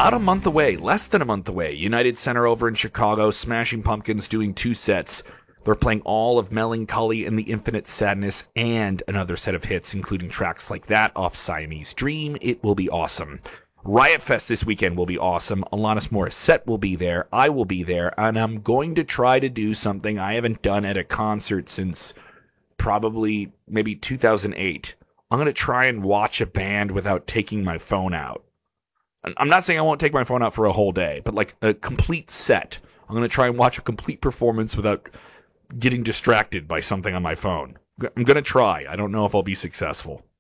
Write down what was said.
about a month away, less than a month away. United Center over in Chicago, Smashing Pumpkins doing 2 sets. They're playing all of Melancholy and the Infinite Sadness and another set of hits, including tracks like that off Siamese Dream. It will be awesome. Riot Fest this weekend will be awesome. Alanis Morissette will be there. I will be there. And I'm going to try to do something I haven't done at a concert since probably maybe 2008. I'm going to try and watch a band without taking my phone out. I'm not saying I won't take my phone out for a whole day, but like a complete set. I'm going to try and watch a complete performance without getting distracted by something on my phone. I'm going to try. I don't know if I'll be successful.